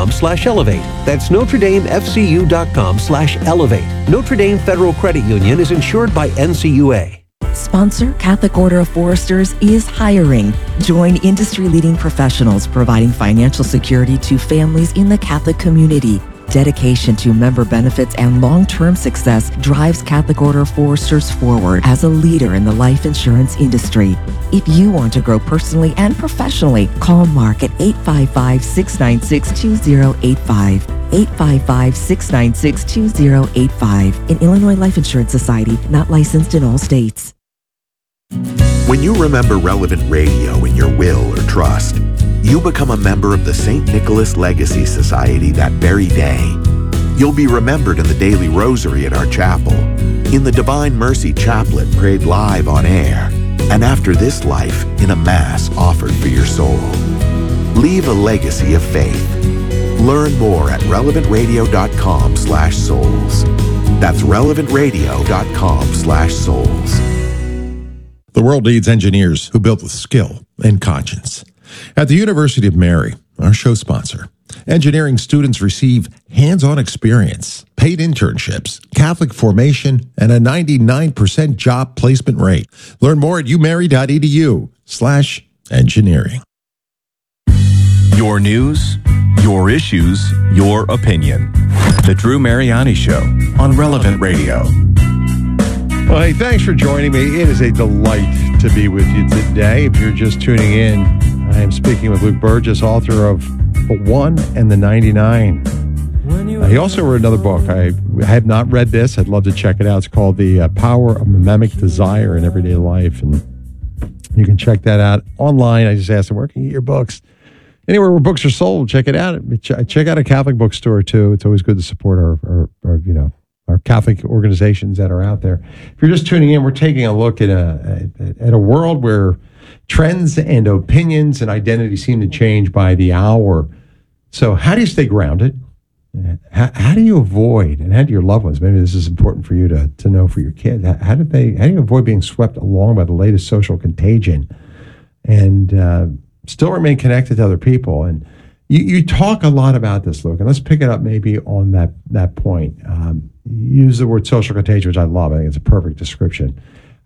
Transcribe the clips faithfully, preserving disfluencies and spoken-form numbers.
com slash elevate. That's Notre Dame F C U dot com slash elevate. Notre Dame Federal Credit Union is insured by N C U A. Sponsor Catholic Order of Foresters is hiring. Join industry-leading professionals providing financial security to families in the Catholic community. Dedication to member benefits and long-term success drives Catholic Order of Foresters forward as a leader in the life insurance industry. If you want to grow personally and professionally, call Mark at eight five five, six nine six, two zero eight five. eight five five, six nine six, two zero eight five. An Illinois Life Insurance Society, not licensed in all states. When you remember Relevant Radio in your will or trust, you become a member of the Saint Nicholas Legacy Society that very day. You'll be remembered in the daily rosary at our chapel, in the Divine Mercy Chaplet prayed live on air, and after this life in a Mass offered for your soul. Leave a legacy of faith. Learn more at relevant radio dot com slash souls. That's relevant radio dot com slash souls. The world needs engineers who build with skill and conscience. At the University of Mary, our show sponsor, engineering students receive hands-on experience, paid internships, Catholic formation, and a ninety-nine percent job placement rate. Learn more at umary.edu slash engineering. Your news, your issues, your opinion. The Drew Mariani Show on Relevant Radio. Well, hey, thanks for joining me. It is a delight to be with you today. If you're just tuning in, I am speaking with Luke Burgess, author of The One and the ninety-nine. Uh, he also wrote another book. I have not read this. I'd love to check it out. It's called The uh, Power of Mimemic Desire in Everyday Life. And you can check that out online. I just asked him, where can you get your books? Anywhere where books are sold, check it out. Check out a Catholic bookstore, too. It's always good to support our, our, our you know, our Catholic organizations that are out there. If you're just tuning in, we're taking a look at a at a world where trends and opinions and identity seem to change by the hour. So how do you stay grounded? How, how do you avoid, and how do your loved ones, maybe this is important for you to, to know for your kids, how, how, do they, how do you avoid being swept along by the latest social contagion and uh, still remain connected to other people? And you, you talk a lot about this, Luke, and let's pick it up maybe on that, that point. Um, use the word social contagion, which I love. I think it's a perfect description.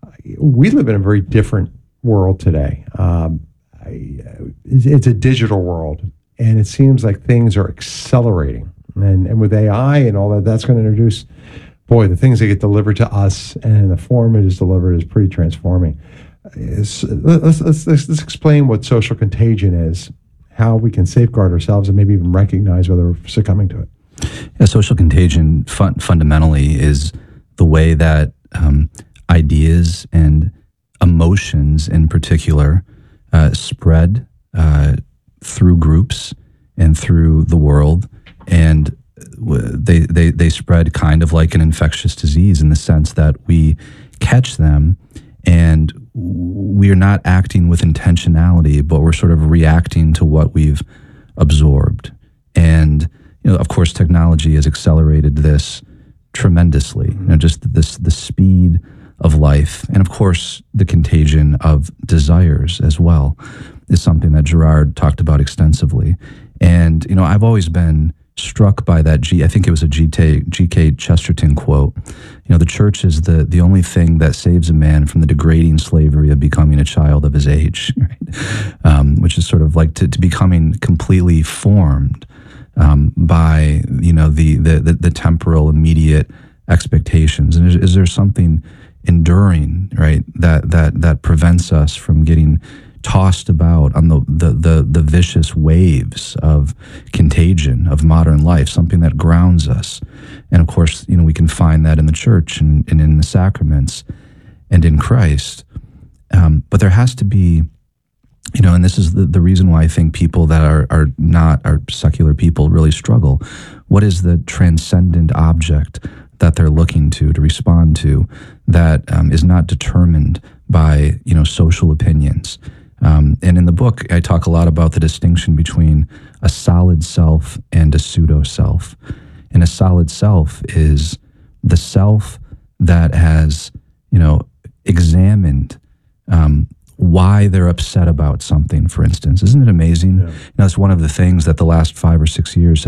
We live in a very different world today. Um, I, it's, it's a digital world, and it seems like things are accelerating. And, and with A I and all that, that's going to introduce, boy, the things that get delivered to us and the form it is delivered is pretty transforming. It's, let's, let's, let's, let's explain what social contagion is, how we can safeguard ourselves and maybe even recognize whether we're succumbing to it. Yeah, social contagion fun, fundamentally is the way that um, ideas and emotions in particular uh, spread uh, through groups and through the world. And they, they, they spread kind of like an infectious disease in the sense that we catch them and we are not acting with intentionality, but we're sort of reacting to what we've absorbed. And you know, of course, technology has accelerated this tremendously. You know, just this the speed of life, and of course, the contagion of desires as well, is something that Gerard talked about extensively. And you know, I've always been struck by that. G, I think it was a G K Chesterton quote. You know, the church is the the only thing that saves a man from the degrading slavery of becoming a child of his age, right? um, which is sort of like to, to becoming completely formed Um, by you know the, the the the temporal immediate expectations. And is, is there something enduring, right, that that that prevents us from getting tossed about on the the the, the vicious waves of contagion of modern life, something that grounds us? And of course, you know, we can find that in the church and, and in the sacraments and in Christ. Um, but there has to be, you know, and this is the, the reason why I think people that are, are not, are secular people really struggle. What is the transcendent object that they're looking to, to respond to, that um, is not determined by, you know, social opinions? Um, and in the book, I talk a lot about the distinction between a solid self and a pseudo-self. And a solid self is the self that has, you know, examined um, why they're upset about something, for instance. Isn't it amazing? Yeah. You know, it's one of the things that the last five or six years